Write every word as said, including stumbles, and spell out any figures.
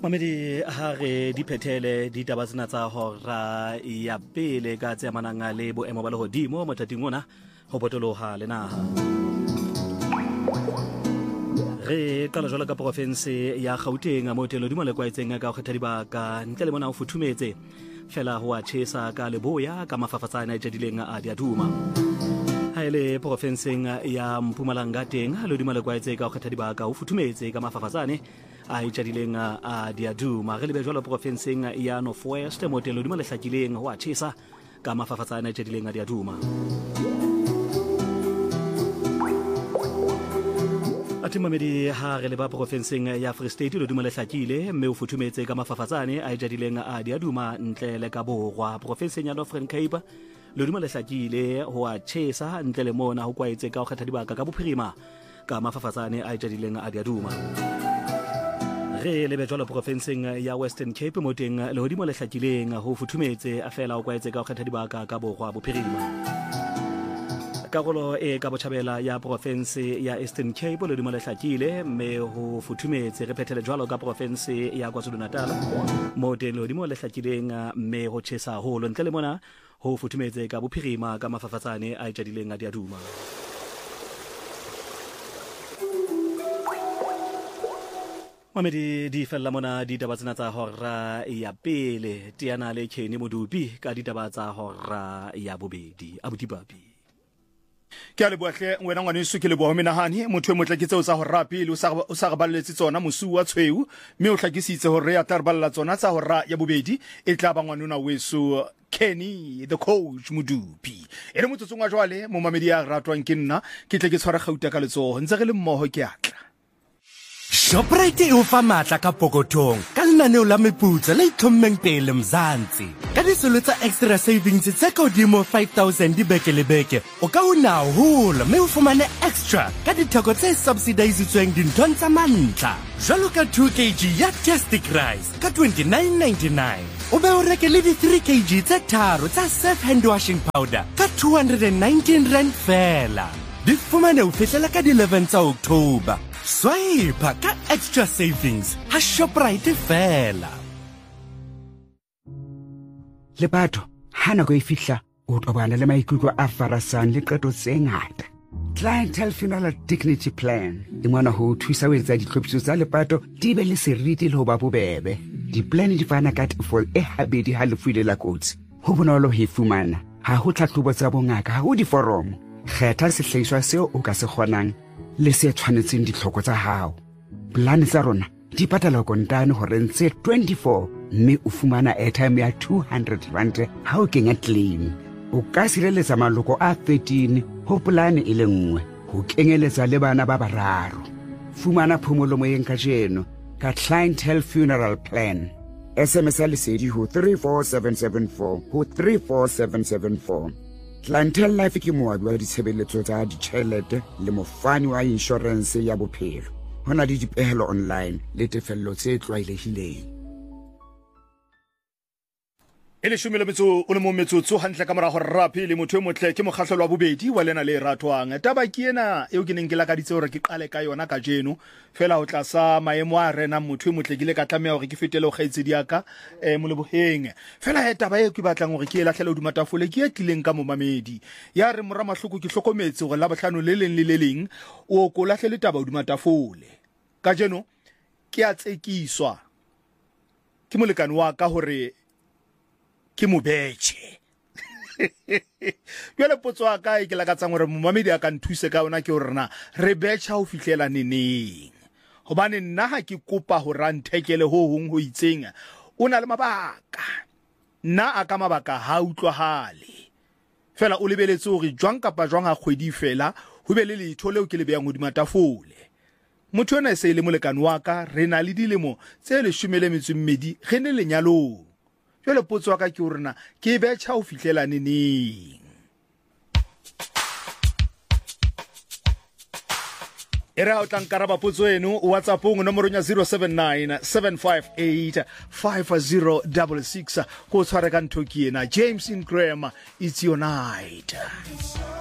Mamedi ha re di phethele di taba tsena tsa hora ya pele ka tse amanang le boemo ba lehodimo mo tating ona ho botoloha le naha. Re qala jwalo ka province ya Gauteng mo telo di mo le kwaetseng ka ho kgetha dibaka ntle le mona o futhumetse fela ho a tjhesa ka leboya ka mafafatsana a jadileng a di aduma. Ha ele provinceng ya Mpumalanga teng lo di mo le kwaetse ka ho kgetha dibaka ho futhumetse ka mafafatsane a itjadileng a diaduma. Re lebe jwalo provinceng ya North West motelo di mo le hlakileng ho a tjhesa ka mafafatsana a itjadileng a diaduma. Atimamedi ha re leba provinceng ya Free State lo di mo le hlakile mme o futhumetse ka mafafatsane a itjadileng a diaduma ntle le ka borwa. Provinceng ya Northern Cape lo di mo le hlakile ho a tjhesa ntle le mona ho kwaetse ka ho kgetha dibaka ka bophirima ka mafafatsane a itjadileng a diaduma. Re lebe jwalo provinceng ya Western Cape mo teng lehodimo le hlakileng ho futhumetse a fela o kwaetse ka ho kgetha dibaka ka borwa bophirima. Karolo e ka botjhabela ya province ya Eastern Cape lehodimo le hlakile mme ho futhumetse re phethele jwalo ka province ya KwaZulu-Natal mo teng lehodimo le hlakileng mme ho tjhesa haholo ntle le mona ho futhumetse ka bophirima ka mafafatsane a itjadileng a diaduma. Mamedi di fella mona ditaba tsena tsa hora ya pele tiana le Kenny Modupi ka ditaba tsa hora ya bobedi abutipapi. Ke a le bohle wena ngwane su ke le bo menahane motho e motle ke tseo tsa hora pele o sa o sa gaballetse tsona mosu wa tshweu mme o hlakisitse hore ya tarballa tsona tsa hora ya bobedi e tla ba ngwanona weso Kenny the coach Modupi. Ere motsotsong wa jwale mo mamedi ya ratwang ke nna ke tle ke tshwara gauta ka letsoho ntse re le mmoho ke atla. Shoprite e o fa matla ka pokotong ka lenaneo la meputso le itlhommeng pele Mzansi. Ka disolo tsa extra savings tse ka hodimo five thousand di beke le beke o ka una holo mme o fumane extra ka ditheko tse subsidizitsweng dinthong tsa mantlha. Jwalo ka two kilograms ya Tastic Rice ka twenty-nine ninety-nine. O be o reke le di three kilograms tse tharo tsa Safe Hand Washing Powder ka two hundred nineteen rand fela. Di fumane o fihlela ka di eleven tsa October. Swipe ka extra savings ha Shoprite fela. Le batho ha nako e fihla o tobana le maikutlo a farasang le qeto tse ngata. Clientele Funeral Dignity Plan e mona ho thusa ho etsa ditlhophiso tsa lepato di be le seriti le ho ba bobebe. Di-plan di fana ka tefo e habedi ha lefu ile la kotsi. Ho bonolo ho e fumana. Ha ho tlhahlobo tsa bongaka, ha ho diforomo. Kgetha sehlahiswa seo o ka se kgonang le se tshwanetseng ditlhoko tsa hao. Plan tsa rona di patala kontane hore ntse twenty-four mme o fumana airtime ya two hundred rand ha o kenya claim. O ka sireletsa maloko a thirteen ho plan e le nngwe ho kenyeletsa le bana ba bararo. Fumana phomolo moyeng ka jeno ka Clientele Funeral Plan. S M S a lesedi ho three four seven seven four ho three four seven seven four. Clientele Life ke moabi wa ditshebeletso tsa ditjhelete le mofani wa insurance ya bophelo. Hona le dipehelo online le tefello tse tlwaelehileng. Ele shumile metso o le mo metsotso hantle ka mora ho rapi le motho e motle ke mokgahlelo wa bobedi wa lena le ratwang. Taba ke ena eo ke neng ke la ka ditse hore ke qale ka yona ka jeno fela ho tlasa maemo a rena motho e motle ke le ka tlameha hore ke fetele ho kgaitsedi yaka eh mo leboheng. Fela he taba e ke batlang hore ke e lahlele hodima tafole ke e tlileng ka momamedi. Ya re mora mahloko ke hlokometse hore la bohlano le leng le le leng o ko lahlele taba hodima tafole. Ka jeno ke a tsekiswa ke molekane wa ka hore ke mo betche. Jwale potso a ka e ke lakatsang hore momamedi a ka nthuse ka ona ke hore na re betcha ho fihlela neneng. Hobane nna ha ke kopa ho ranthekele ho hong ho itseng o na le mabaka. Nna a ka mabaka ha utlwahale. Fela o lebeletse hore jwang kapa jwang ha kgwedi fela ho be le letho leo ke le beyang hodima tafole. Motho ena se ile molekane wa ka re na le dilemo tse leshome le metso e mmedi re ne lenyalong. Jwale potso wa ka ke hore na ke betcha ho fihlela neneng. Era o tlang karaba potso eno o WhatsApp ng nomoro nya zero seven nine seven five eight five zero six six ko tshware ka ntho ke ena James in Graham, it's your night.